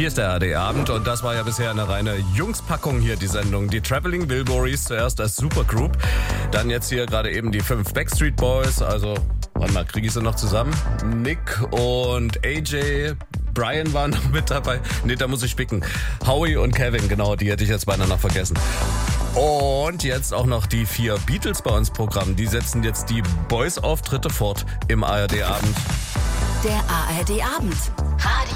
Hier ist der ARD-Abend und das war ja bisher eine reine Jungspackung hier, die Sendung. Die Traveling Wilburys zuerst als Supergroup, dann jetzt hier gerade eben die 5 Backstreet Boys, also, warte mal, kriege ich sie noch zusammen? Nick und AJ, Brian waren noch mit dabei. Ne, da muss ich spicken. Howie und Kevin, genau, die hätte ich jetzt beinahe noch vergessen. Und jetzt auch noch die 4 Beatles bei uns Programm. Die setzen jetzt die Boys-Auftritte fort im ARD-Abend. Der ARD-Abend.